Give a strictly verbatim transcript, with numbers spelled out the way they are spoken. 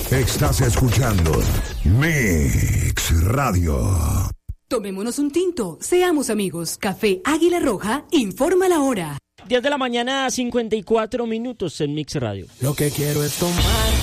Estás escuchando Mix Radio. Tomémonos un tinto, seamos amigos. Café Águila Roja informa la hora. diez de la mañana, cincuenta y cuatro minutos en Mix Radio. Lo que quiero es tomar